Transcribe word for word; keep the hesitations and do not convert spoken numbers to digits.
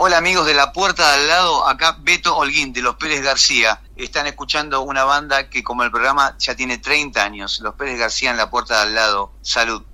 Hola amigos de La Puerta de Al Lado, acá Beto Holguín de Los Pérez García. Están escuchando una banda que como el programa ya tiene treinta años, Los Pérez García en La Puerta de Al Lado. Salud.